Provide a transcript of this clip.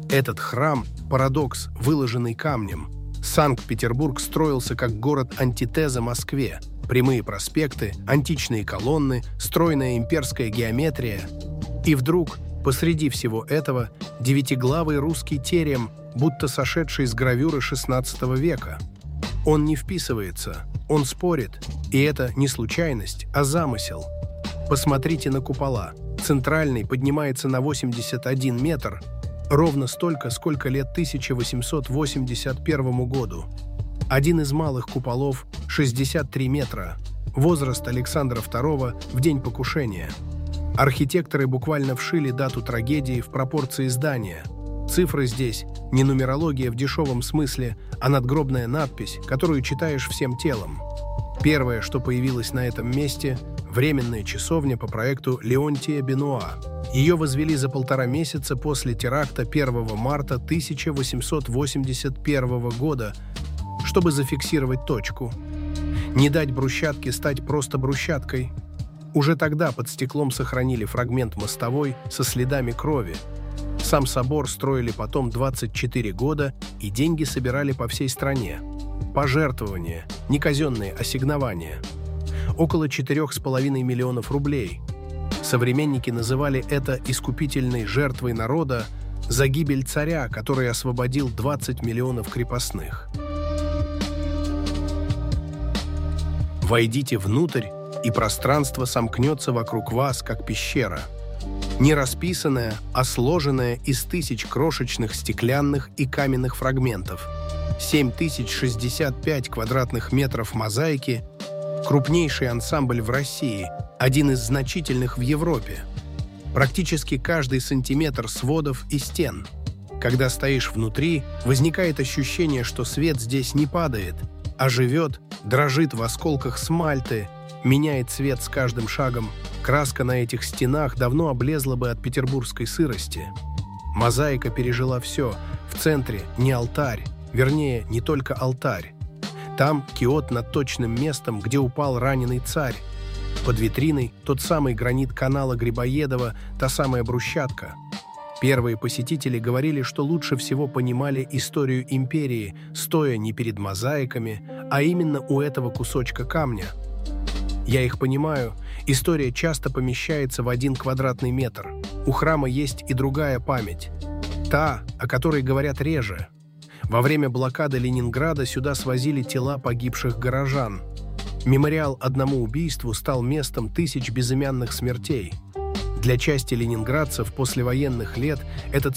Этот храм – парадокс, выложенный камнем. Санкт-Петербург строился как город-антитеза Москве. Прямые проспекты, античные колонны, стройная имперская геометрия. И вдруг, посреди всего этого, девятиглавый русский терем, будто сошедший с гравюры XVI века. Он не вписывается, он спорит, и это не случайность, а замысел. Посмотрите на купола. Центральный поднимается на 81 метр, ровно столько, сколько лет 1881 году. Один из малых куполов – 63 метра, возраст Александра II в день покушения. Архитекторы буквально вшили дату трагедии в пропорции здания. Цифры здесь не нумерология в дешевом смысле, а надгробная надпись, которую читаешь всем телом. Первое, что появилось на этом месте – временная часовня по проекту Леонтия Бенуа. Ее возвели за 1,5 месяца после теракта 1 марта 1881 года, чтобы зафиксировать точку. Не дать брусчатке стать просто брусчаткой. Уже тогда под стеклом сохранили фрагмент мостовой со следами крови. Сам собор строили потом 24 года, и деньги собирали по всей стране. Пожертвования, не казенные ассигнования. Около 4,5 миллионов рублей. Современники называли это искупительной жертвой народа за гибель царя, который освободил 20 миллионов крепостных. Войдите внутрь, и пространство сомкнется вокруг вас, как пещера. Не расписанная, а сложенная из тысяч крошечных стеклянных и каменных фрагментов. 7065 квадратных метров мозаики – крупнейший ансамбль в России, один из значительных в Европе. Практически каждый сантиметр сводов и стен. Когда стоишь внутри, возникает ощущение, что свет здесь не падает, а живет, дрожит в осколках смальты, меняет цвет с каждым шагом. Краска на этих стенах давно облезла бы от петербургской сырости. Мозаика пережила все. В центре не алтарь, вернее, не только алтарь. Там киот над точным местом, где упал раненый царь. Под витриной тот самый гранит канала Грибоедова, та самая брусчатка. Первые посетители говорили, что лучше всего понимали историю империи, стоя не перед мозаиками, а именно у этого кусочка камня. Я их понимаю, история часто помещается в 1 квадратный метр. У храма есть и другая память. Та, о которой говорят реже. Во время блокады Ленинграда сюда свозили тела погибших горожан. Мемориал одному убийству стал местом тысяч безымянных смертей. Для части ленинградцев послевоенных лет этот